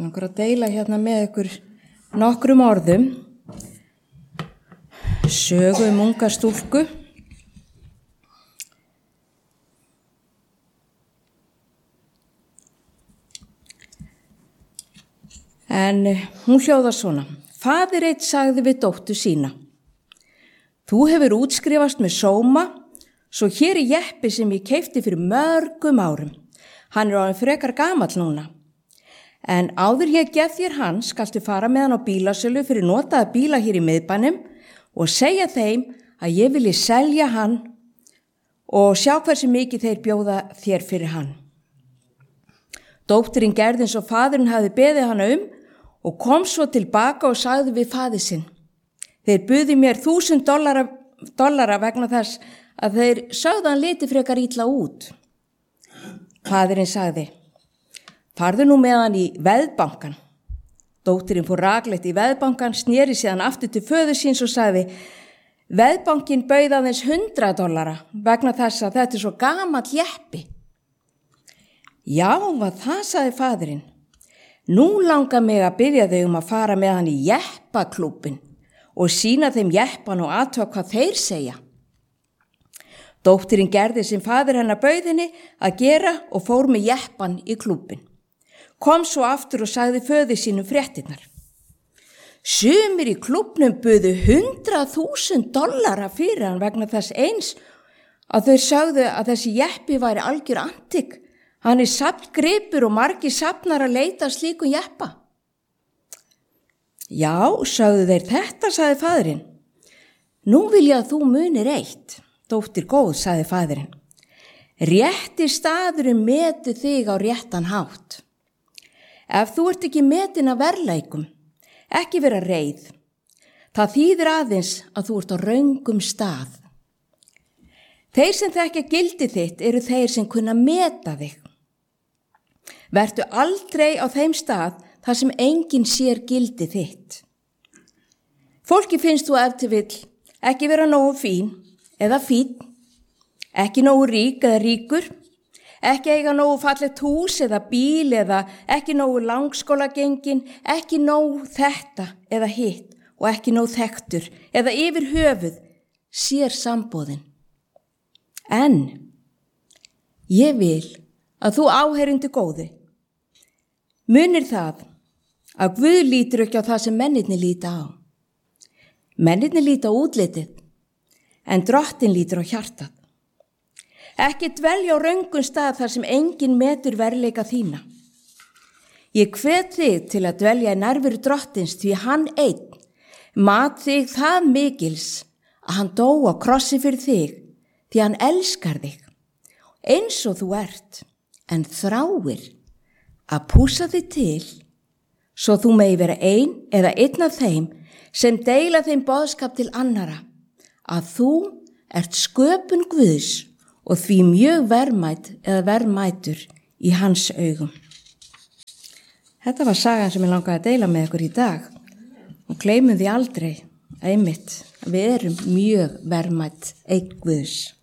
langar að deila hérna með ykkur nokkrum orðum sögu unga stúlku. En hún hljóðar svona. Faðir einn sagði við dóttur sína: Þú hefur útskrifast með sóma, svo hér er jeppi sem ég keypti fyrir mörgum árum. Hann er orðinn frekar gamall núna. En áður ég gef þér hann, skaltu fara með hann á bílasölu fyrir notaða bíla hér í miðbænum og segja þeim að ég vilji selja hann og sjá hversu mikið þeir bjóða þér fyrir hann. Dóttirin gerði eins og faðirinn hafði beðið hana og kom svo tilbaka og sagði við faðir sinn: Þeir buðu mér $1,000 vegna þess að þeir sögðu hann liti frekar illa út. Faðirinn sagði: Farðu nú með hann í veðbankan. Dóttirin fór rakleitt í veðbankan, sneri síðan aftur til föður síns og sagði: Veðbankin bauð aðeins $100 vegna þess að þetta er svo gamall jeppi. Já, hvað það, sagði faðirinn. Nú langar mig að biðja þau að fara með hann í jeppaklúbbinn og sýna þeim jeppan og athuga hvað þeir segja. Dóttirin gerði sem faðir hennar bauð henni að gera og fór með jeppan í klúbbinn. Kom svo aftur og sagði föður sínum fréttirnar. Sumir í klúbbnum buðu $100,000 fyrir hann vegna þess eins að þau sögðu að þessi jeppi væri algjör antík. Hann er safngripur og margir safnar að leita slíkum jeppa. Já, sögðu þeir, þetta, sagði faðirinn. Nú vil ég að þú munir eitt. Dóttir góð, sagði faðirinn. Rétti staðurinn metu þig á réttan hátt. Ef þú ert ekki metin að verðleikum, ekki vera reið. Það þýðir aðeins að þú ert á röngum stað. Þeir sem þekkja gildi þitt eru þeir sem kunna meta þig. Vertu aldrei á þeim stað þar sem enginn sér gildi þitt. Fólki finnst þú ef til vill ekki vera nógu fín eða fínn, ekki nógu rík eða ríkur, ekki eiga nógu fallegt hús eða bíl eða ekki nógu langskólagengin, ekki nógu þetta eða hitt og ekki nógu þekktur eða yfir höfuð sér sambúðin. En ég vil að þú áheyrandi góði munir það að Guð lítur ekki á það sem mennirnir líta á. Mennirnir líta á útlitið en Drottinn lítur á hjartað. Ekki dvelja á röngum stað þar sem enginn metur verðleika þína. Ég hvet þig til að dvelja í nærveru Drottins því hann einn mat þig það mikils að hann dó á krossi fyrir þig því hann elskar þig eins og þú ert en þráir að pússa þig til svo þú megi vera ein eða einn af þeim sem deila þeim boðskap til annara að þú ert sköpun Guðs og því mjög verðmæt eða verðmætur í hans augum. Þetta var sagan sem ég langaði að deila með ykkur í dag og gleymum því aldrei einmitt að við erum mjög verðmæt eign Guðs.